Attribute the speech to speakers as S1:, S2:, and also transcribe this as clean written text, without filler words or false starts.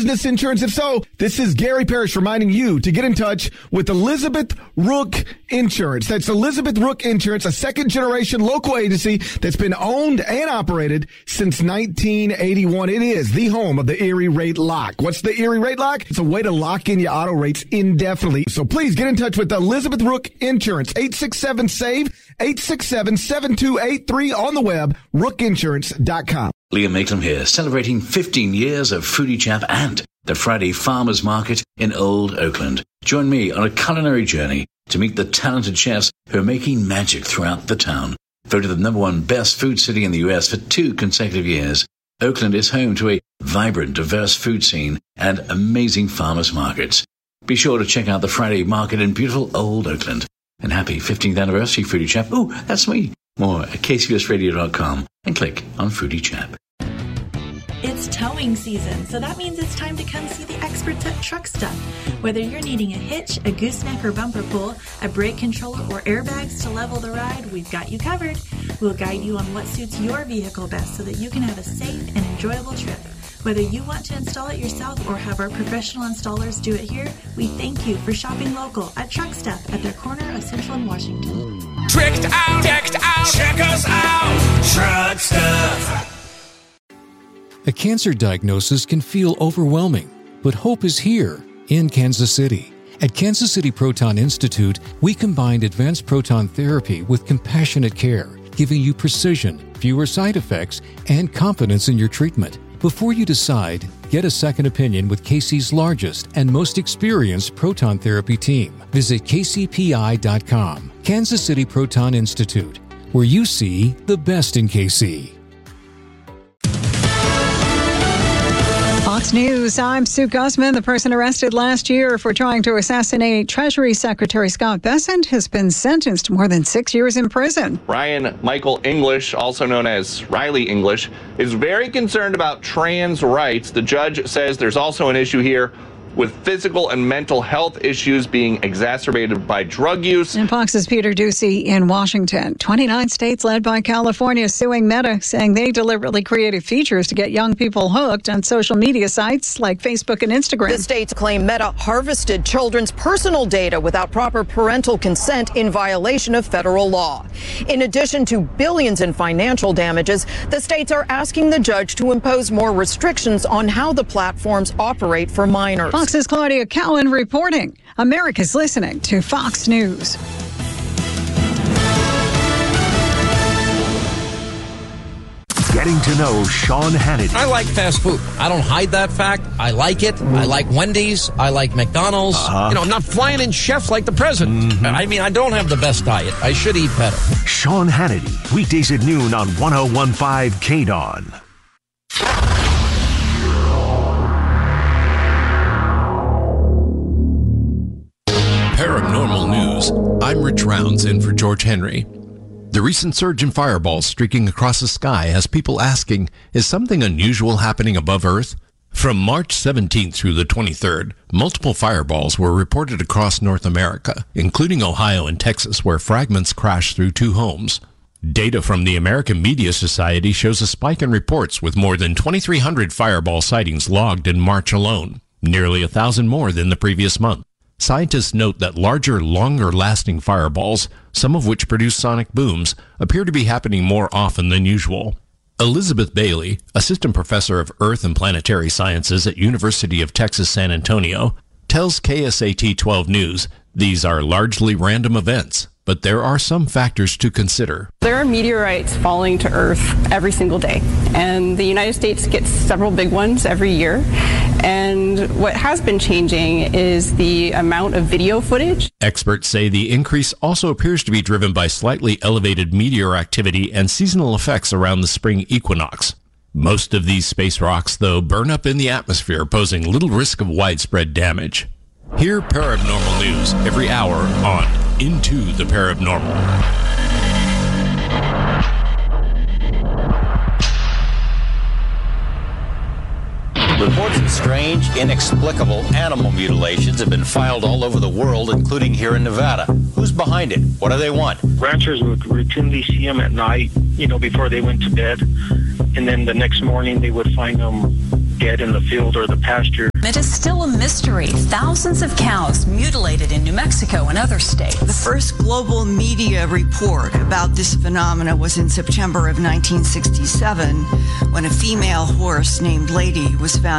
S1: business insurance? If so, this is Gary Parrish reminding you to get in touch with Elizabeth Rook Insurance. That's Elizabeth Rook Insurance, a second-generation local agency that's been owned and operated since 1981. It is the home of the Erie Rate Lock. What's the Erie Rate Lock? It's a way to lock in your auto rates indefinitely. So please get in touch with Elizabeth Rook Insurance, 867-SAVE, 867-7283 on the web, rookinsurance.com.
S2: Liam Maitland here, celebrating 15 years of Foodie Chap and the Friday Farmers Market in Old Oakland. Join me on a culinary journey to meet the talented chefs who are making magic throughout the town. Voted the #1 best food city in the U.S. for 2 consecutive years, Oakland is home to a vibrant, diverse food scene and amazing farmers markets. Be sure to check out the Friday Market in beautiful Old Oakland. And happy 15th anniversary, Foodie Chap. Ooh, that's me. More at kcbsradio.com and click on Foodie Chap.
S3: It's towing season, so that means it's time to come see the experts at Truck Stuff. Whether you're needing a hitch, a gooseneck or bumper pull, a brake controller, or airbags to level the ride, we've got you covered. We'll guide you on what suits your vehicle best so that you can have a safe and enjoyable trip. Whether you want to install it yourself or have our professional installers do it here, we thank you for shopping local at Truck Stuff at their corner of Central and Washington.
S4: Tricked out, decked out, check us out, Truck Stuff.
S5: A cancer diagnosis can feel overwhelming, but hope is here in Kansas City. At Kansas City Proton Institute, we combined advanced proton therapy with compassionate care, giving you precision, fewer side effects, and confidence in your treatment. Before you decide, get a second opinion with KC's largest and most experienced proton therapy team. Visit kcpi.com. Kansas City Proton Institute, where you see the best in KC.
S6: Fox News, I'm Sue Guzman. The person arrested last year for trying to assassinate Treasury Secretary Scott Bessent has been sentenced to more than 6 years in prison.
S7: Ryan Michael English, also known as Riley English, is very concerned about trans rights. The judge says there's also an issue here with physical and mental health issues being exacerbated by drug use.
S6: And Fox's Peter Ducey in Washington. 29 states led by California suing Meta, saying they deliberately created features to get young people hooked on social media sites like Facebook and Instagram.
S8: The states claim Meta harvested children's personal data without proper parental consent in violation of federal law. In addition to billions in financial damages, the states are asking the judge to impose more restrictions on how the platforms operate for minors.
S6: Fox's Claudia Cowan reporting. America's listening to Fox News.
S9: Getting to know Sean Hannity.
S10: I like fast food. I don't hide that fact. I like it. I like Wendy's. I like McDonald's. You know, I'm not flying in chefs like the president. I mean, I don't have the best diet. I should eat better.
S9: Sean Hannity, weekdays at noon on 101.5 KDON.
S11: Paranormal News. I'm Rich Rounds in for George Henry. The recent surge in fireballs streaking across the sky has people asking, is something unusual happening above Earth? From March 17th through the 23rd, multiple fireballs were reported across North America, including Ohio and Texas, where fragments crashed through 2 homes. Data from the American Media Society shows a spike in reports with more than 2,300 fireball sightings logged in March alone, nearly 1,000 more than the previous month. Scientists note that larger, longer-lasting fireballs, some of which produce sonic booms, appear to be happening more often than usual. Elizabeth Bailey, assistant professor of Earth and Planetary Sciences at University of Texas San Antonio, tells KSAT 12 News these are largely random events, but there are some factors to consider.
S12: There are meteorites falling to Earth every single day, and the United States gets several big ones every year. And what has been changing is the amount of video footage.
S11: Experts say the increase also appears to be driven by slightly elevated meteor activity and seasonal effects around the spring equinox. Most of these space rocks, though, burn up in the atmosphere, posing little risk of widespread damage. Hear Paranormal News every hour on Into the Paranormal.
S13: Reports of strange, inexplicable animal mutilations have been filed all over the world, including here in Nevada. Who's behind it? What do they want?
S14: Ranchers would routinely see them at night, before they went to bed. And then the next morning they would find them dead in the field or the pasture.
S15: It is still a mystery. Thousands of cows mutilated in New Mexico and other states.
S16: The first global media report about this phenomena was in September of 1967, when a female horse named Lady was found